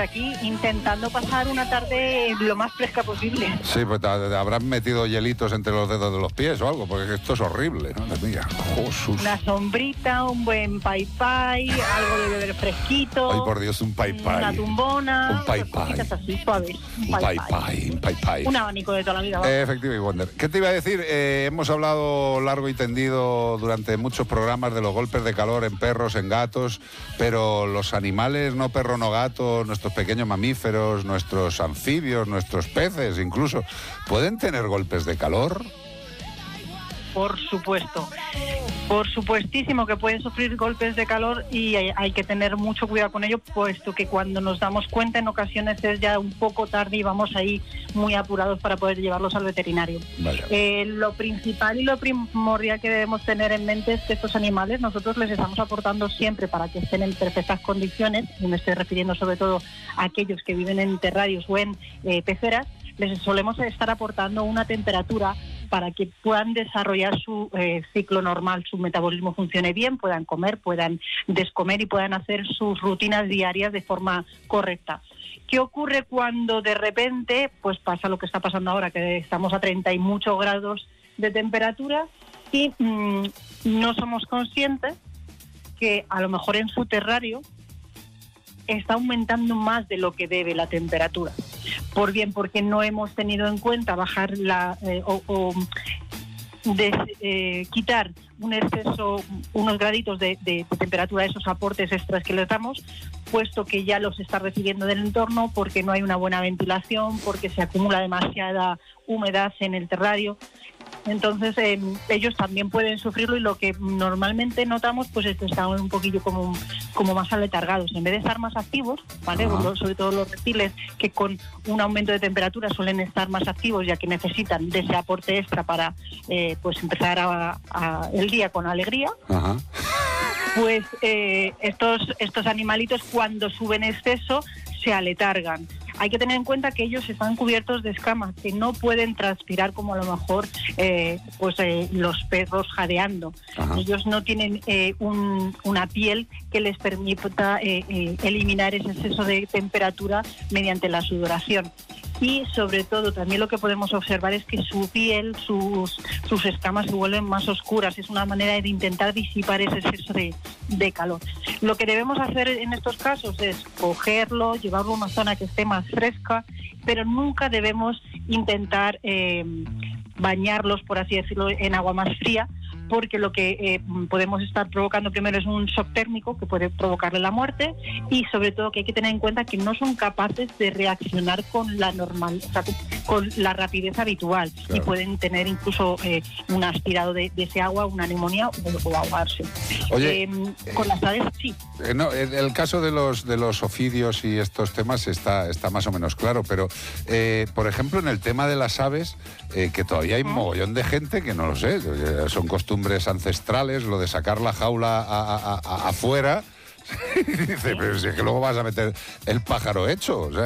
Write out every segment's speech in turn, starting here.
aquí intentando pasar una tarde lo más fresca posible. Sí, pues te habrán metido hielitos entre los dedos de los pies o algo, porque esto es horrible, ¿no? Mira, Jesús. Una sombrita, un buen pai pai, algo de beber fresquito. Ay, por Dios, un pai pai. Una tumbona. Un pai pai. Así suaves. Un pai pai. Un abanico de toda la vida. Efectivamente, Wonder. ¿Qué te iba a decir? Hemos hablado largo y tendido durante muchos programas de los golpes de calor en perros, en gatos, pero los animales, no perro, no gato, nuestros pequeños mamíferos, nuestros anfibios, nuestros peces incluso, ¿pueden tener golpes de calor? Por supuesto. Por supuestísimo que pueden sufrir golpes de calor y hay que tener mucho cuidado con ello, puesto que cuando nos damos cuenta en ocasiones es ya un poco tarde y vamos ahí muy apurados para poder llevarlos al veterinario. Lo principal y lo primordial que debemos tener en mente es que estos animales nosotros les estamos aportando siempre para que estén en perfectas condiciones, y me estoy refiriendo sobre todo a aquellos que viven en terrarios o en peceras, les solemos estar aportando una temperatura para que puedan desarrollar su ciclo normal, su metabolismo funcione bien, puedan comer, puedan descomer y puedan hacer sus rutinas diarias de forma correcta. ¿Qué ocurre cuando de repente pues pasa lo que está pasando ahora, que estamos a 30 y muchos grados de temperatura y no somos conscientes que a lo mejor en su terrario está aumentando más de lo que debe la temperatura? Porque no hemos tenido en cuenta bajar quitar un exceso, unos graditos de temperatura, esos aportes extras que les damos, puesto que ya los está recibiendo del entorno, porque no hay una buena ventilación, porque se acumula demasiada humedad en el terrario. Entonces ellos también pueden sufrirlo, y lo que normalmente notamos pues es que están un poquillo como más aletargados, en vez de estar más activos, ¿vale? Sobre todo los reptiles, que con un aumento de temperatura suelen estar más activos, ya que necesitan de ese aporte extra para pues empezar el día con alegría. Ajá. Pues estos animalitos, cuando suben exceso, se aletargan. Hay que tener en cuenta que ellos están cubiertos de escamas, que no pueden transpirar como a lo mejor los perros jadeando. Ajá. Ellos no tienen una piel que les permita eliminar ese exceso de temperatura mediante la sudoración. Y sobre todo también lo que podemos observar es que su piel, sus escamas se vuelven más oscuras. Es una manera de intentar disipar ese exceso de calor. Lo que debemos hacer en estos casos es cogerlo, llevarlo a una zona que esté más fresca, pero nunca debemos intentar bañarlos, por así decirlo, en agua más fría, porque lo que podemos estar provocando primero es un shock térmico que puede provocarle la muerte, y sobre todo que hay que tener en cuenta que no son capaces de reaccionar con la normal, o sea, con la rapidez habitual. Claro. Y pueden tener incluso un aspirado de ese agua, una neumonía o ahogarse. Oye, con las aves sí. No, el caso de los ofidios y estos temas está más o menos claro, pero por ejemplo en el tema de las aves, que todavía hay mogollón de gente que no lo sé, son costumbres ancestrales, lo de sacar la jaula afuera. Dice, pero si es que luego vas a meter el pájaro hecho, o sea,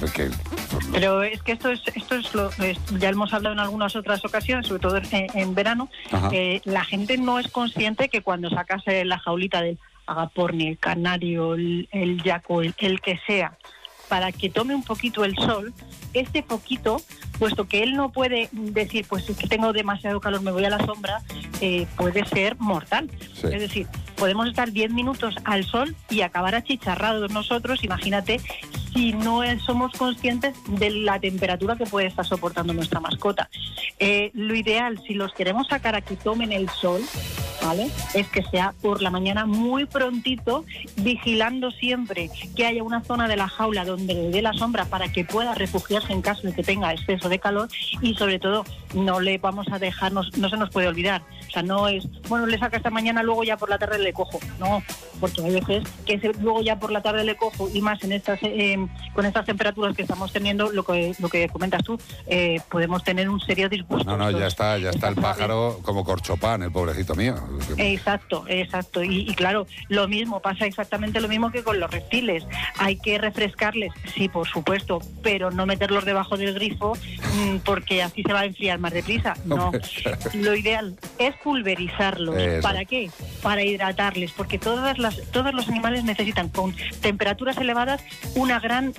Pero es que esto es ya hemos hablado en algunas otras ocasiones, sobre todo en verano. La gente no es consciente que cuando sacas la jaulita del agaporni, el canario, el yaco, el que sea, para que tome un poquito el sol, este poquito, puesto que él no puede decir, pues es que tengo demasiado calor, me voy a la sombra, puede ser mortal. Sí. Es decir, podemos estar 10 minutos al sol y acabar achicharrados nosotros, imagínate, si no somos conscientes de la temperatura que puede estar soportando nuestra mascota. Lo ideal, si los queremos sacar a que tomen el sol, ¿vale?, es que sea por la mañana muy prontito, vigilando siempre que haya una zona de la jaula donde le dé la sombra para que pueda refugiarse en caso de que tenga exceso de calor, y sobre todo no le vamos a dejarnos, no se nos puede olvidar, o sea, no es, bueno, le saca esta mañana, luego ya por la tarde le cojo, no, porque hay veces que luego ya por la tarde le cojo, y más en estas con estas temperaturas que estamos teniendo, lo que comentas tú, podemos tener un serio disgusto. No, ya está el pájaro como corchopán, el pobrecito mío. Exacto. Y claro, pasa exactamente lo mismo que con los reptiles. Hay que refrescarles, sí, por supuesto, pero no meterlos debajo del grifo, porque así se va a enfriar más deprisa. No, lo ideal es pulverizarlos. Eso. ¿Para qué? Para hidratarles, porque todos los animales necesitan, con temperaturas elevadas, una gran